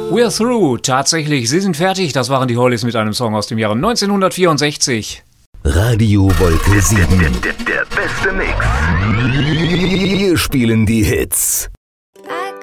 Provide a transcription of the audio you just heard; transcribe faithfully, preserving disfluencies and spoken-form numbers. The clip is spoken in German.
We're through. Tatsächlich, sie sind fertig. Das waren die Hollies mit einem Song aus dem Jahre neunzehnhundertvierundsechzig. Radio Wolke sieben. Der, der, der beste Mix. Wir spielen die Hits.